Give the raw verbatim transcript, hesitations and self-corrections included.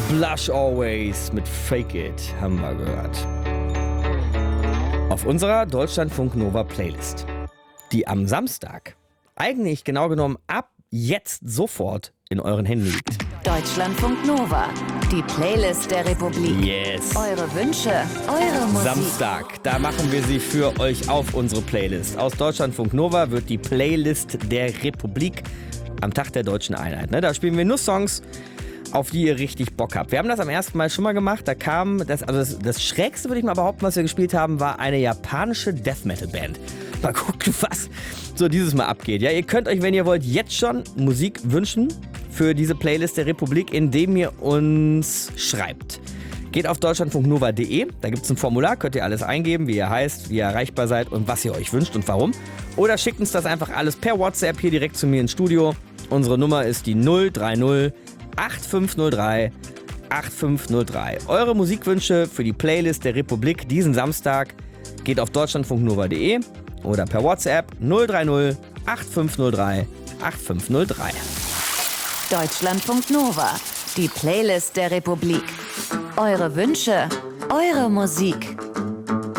Blush Always mit Fake It haben wir gehört. Auf unserer Deutschlandfunk Nova Playlist, die am Samstag, eigentlich genau genommen ab jetzt sofort in euren Händen liegt. Deutschlandfunk Nova, die Playlist der Republik. Yes. Eure Wünsche, eure Musik. Samstag, da machen wir sie für euch auf unsere Playlist. Aus Deutschlandfunk Nova wird die Playlist der Republik am Tag der Deutschen Einheit. Ne, da spielen wir nur Songs, auf die ihr richtig Bock habt. Wir haben das am ersten Mal schon mal gemacht. Da kam, das, also das, das Schrägste, würde ich mal behaupten, was wir gespielt haben, war eine japanische Death-Metal-Band. Mal gucken, was so dieses Mal abgeht. Ja, ihr könnt euch, wenn ihr wollt, jetzt schon Musik wünschen für diese Playlist der Republik, indem ihr uns schreibt. Geht auf deutschlandfunknova punkt de, da gibt es ein Formular, könnt ihr alles eingeben, wie ihr heißt, wie ihr erreichbar seid und was ihr euch wünscht und warum. Oder schickt uns das einfach alles per WhatsApp hier direkt zu mir ins Studio. Unsere Nummer ist die null drei null acht fünf null drei acht fünf null drei. Eure Musikwünsche für die Playlist der Republik diesen Samstag geht auf deutschlandfunknova punkt de oder per WhatsApp null drei null acht fünf null drei acht fünf null drei. Deutschlandfunk Nova, die Playlist der Republik. Eure Wünsche, eure Musik.